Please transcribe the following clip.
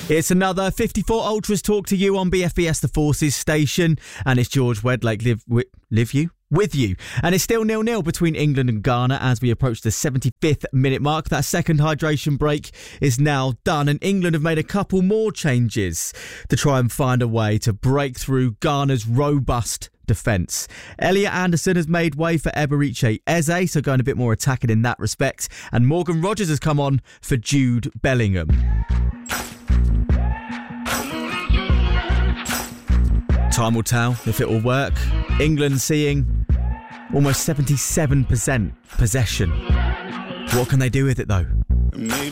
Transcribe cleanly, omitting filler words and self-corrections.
It's another 54 Ultras talk to you on BFBS The Forces station, and it's George Wedlake with you. And it's still 0-0 between England and Ghana as we approach the 75th minute mark. That second hydration break is now done, and England have made a couple more changes to try and find a way to break through Ghana's robust defence. Elliot Anderson has made way for Eberiche Eze, so going a bit more attacking in that respect, and Morgan Rogers has come on for Jude Bellingham. Time will tell if it will work. England seeing almost 77% possession. What can they do with it though? Maybe